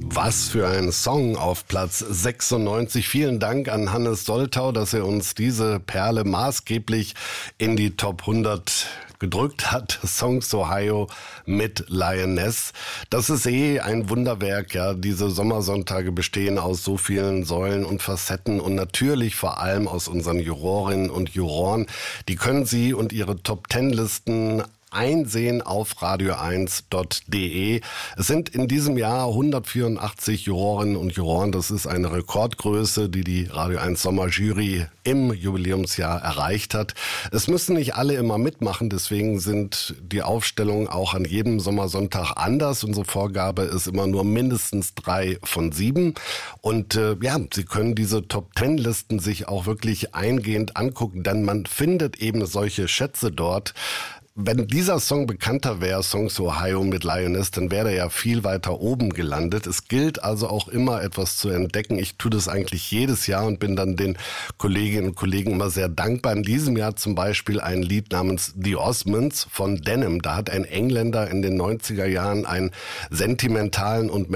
Was für ein Song auf Platz 96. Vielen Dank an Hannes Soltau, dass er uns diese Perle maßgeblich in die Top 100 gedrückt hat. Songs Ohio mit Lioness. Das ist ein Wunderwerk, ja. Diese Sommersonntage bestehen aus so vielen Säulen und Facetten und natürlich vor allem aus unseren Jurorinnen und Juroren. Die können Sie und Ihre Top-10-Listen einsehen auf radio1.de. Es sind in diesem Jahr 184 Jurorinnen und Juroren. Das ist eine Rekordgröße, die die Radio 1 Sommerjury im Jubiläumsjahr erreicht hat. Es müssen nicht alle immer mitmachen, deswegen sind die Aufstellungen auch an jedem Sommersonntag anders. Unsere Vorgabe ist immer nur mindestens 3 von 7. Und Sie können diese Top-10-Listen sich auch wirklich eingehend angucken, denn man findet eben solche Schätze dort. Wenn dieser Song bekannter wäre, Songs Ohio mit Lioness, dann wäre er ja viel weiter oben gelandet. Es gilt also auch immer etwas zu entdecken. Ich tue das eigentlich jedes Jahr und bin dann den Kolleginnen und Kollegen immer sehr dankbar. In diesem Jahr zum Beispiel ein Lied namens The Osmonds von Denim. Da hat ein Engländer in den 90er Jahren einen sentimentalen und